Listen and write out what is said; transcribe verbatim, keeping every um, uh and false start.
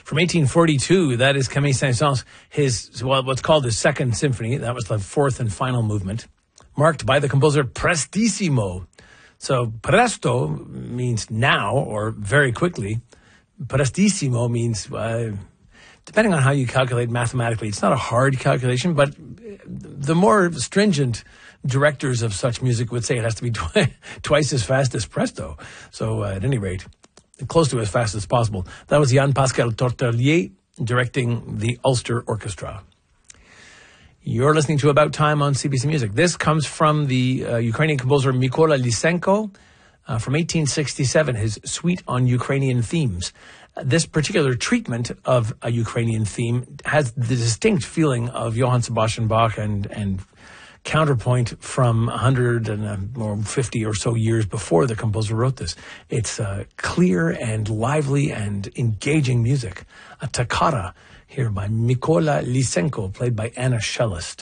From eighteen forty-two, that is Camille Saint-Saëns, his, well, what's called his second symphony. That was the fourth and final movement, marked by the composer Prestissimo. So presto means now or very quickly. Prestissimo means, uh, depending on how you calculate mathematically, it's not a hard calculation, but the more stringent directors of such music would say it has to be twi- twice as fast as presto. So uh, at any rate, close to as fast as possible. That was Yann-Pascal Tortelier directing the Ulster Orchestra. You're listening to About Time on C B C Music. This comes from the uh, Ukrainian composer Mykola Lysenko uh, from eighteen sixty-seven, his Suite on Ukrainian Themes. Uh, this particular treatment of a Ukrainian theme has the distinct feeling of Johann Sebastian Bach and, and counterpoint from one hundred fifty or so years before the composer wrote this. It's uh, clear and lively and engaging music. A toccata here by Mykola Lysenko, played by Anna Shellist.